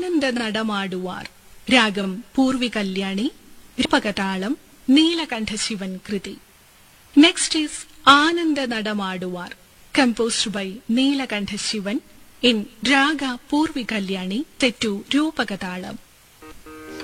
Ananda നടമാടുവാർ. Ragam Purvi Kalyani. രൂപകതാളം നീലകണ്ഠശിവൻ Krithi. Next is Ananda നടമാടുവാർ, composed by Neelakantha Shivan in Raga Purvi Kalyani set to Rupakatalam.